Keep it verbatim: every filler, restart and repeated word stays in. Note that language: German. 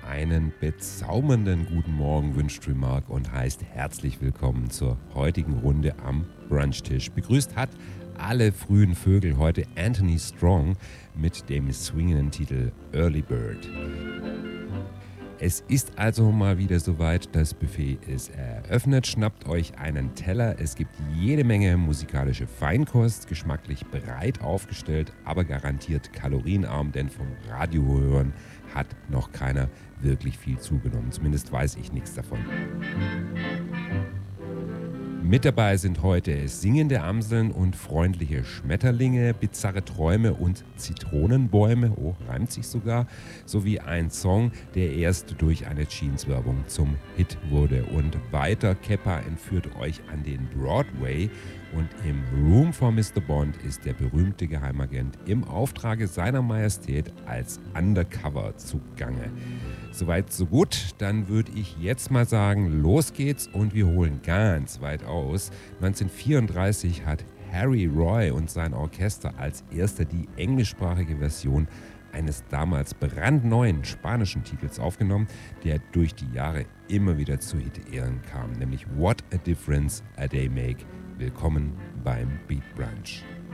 einen bezaubernden guten Morgen wünscht Remark und heißt herzlich willkommen zur heutigen Runde am Brunchtisch. Begrüßt hat alle frühen Vögel heute Anthony Strong mit dem swingenden Titel Early Bird. Es ist also mal wieder soweit, das Buffet ist eröffnet. Schnappt euch einen Teller. Es gibt jede Menge musikalische Feinkost, geschmacklich breit aufgestellt, aber garantiert kalorienarm, denn vom Radiohören hat noch keiner wirklich viel zugenommen. Zumindest weiß ich nichts davon. Mit dabei sind heute singende Amseln und freundliche Schmetterlinge, bizarre Träume und Zitronenbäume, oh, reimt sich sogar, sowie ein Song, der erst durch eine Jeans-Werbung zum Hit wurde. Und weiter, Keppa entführt euch an den Broadway und im Room for Mister Bond ist der berühmte Geheimagent im Auftrage seiner Majestät als Undercover zugange. Soweit, so gut. Dann würde ich jetzt mal sagen, los geht's und wir holen ganz weit aus. neunzehnhundertvierunddreißig hat Harry Roy und sein Orchester als erster die englischsprachige Version eines damals brandneuen spanischen Titels aufgenommen, der durch die Jahre immer wieder zu Hit-Ehren kam, nämlich What a Difference a Day Make. Willkommen beim Beat Brunch.